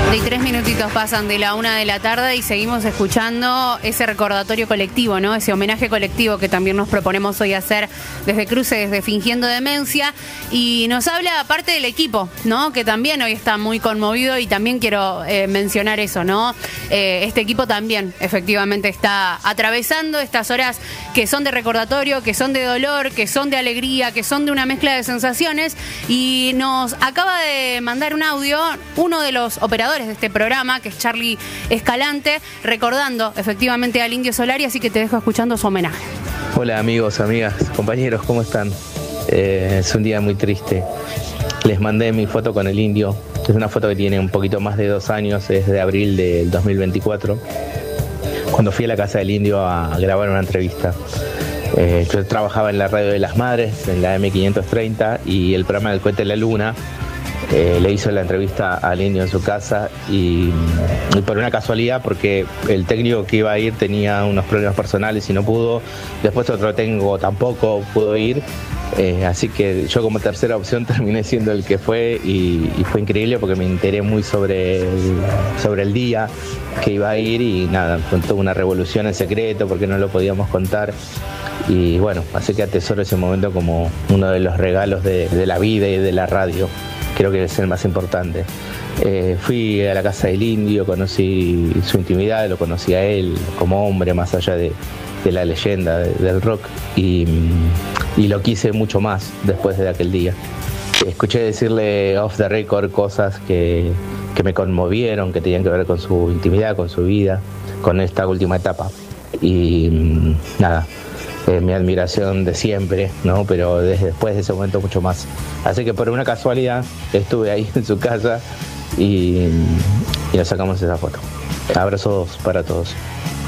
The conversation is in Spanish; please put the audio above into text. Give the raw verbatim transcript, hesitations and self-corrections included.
Y tres minutitos pasan de la una de la tarde y seguimos escuchando ese recordatorio colectivo, ¿no? Ese homenaje colectivo que también nos proponemos hoy hacer desde Cruce, desde Fingiendo Demencia. Y nos habla aparte del equipo, ¿no? Que también hoy está muy conmovido y también quiero eh, mencionar eso, ¿no? Eh, este equipo también efectivamente está atravesando estas horas que son de recordatorio, que son de dolor, que son de alegría, que son de una mezcla de sensaciones. Y nos acaba de mandar un audio uno de los operadores de este programa, que es Charlie Escalante, recordando efectivamente al Indio Solari, así que te dejo escuchando su homenaje. Hola amigos, amigas, compañeros, ¿cómo están? Eh, es un día muy triste. Les mandé mi foto con el Indio. Es una foto que tiene un poquito más de dos años, es de abril del dos mil veinticuatro, cuando fui a la casa del Indio a grabar una entrevista. Eh, yo trabajaba en la radio de las madres, en la eme quinientos treinta, y el programa del Cohete de la Luna eh, le hizo la entrevista al Indio en su casa, y, y por una casualidad, porque el técnico que iba a ir tenía unos problemas personales y no pudo. Después otro técnico tampoco pudo ir. Eh, así que yo como tercera opción terminé siendo el que fue, y, y fue increíble porque me enteré muy sobre el, sobre el día que iba a ir, y nada, con toda una revolución en secreto porque no lo podíamos contar. Y bueno, así que atesoro ese momento como uno de los regalos de, de la vida y de la radio. Creo que es el más importante. Eh, fui a la casa del Indio, conocí su intimidad, lo conocí a él como hombre, más allá de, de la leyenda de, del rock, y, y lo quise mucho más después de aquel día. Escuché decirle off the record cosas que, que me conmovieron, que tenían que ver con su intimidad, con su vida, con esta última etapa. Y nada, eh, mi admiración de siempre, ¿no? Pero desde después de ese momento mucho más. Así que por una casualidad estuve ahí en su casa y, y nos sacamos esa foto. Abrazos para todos.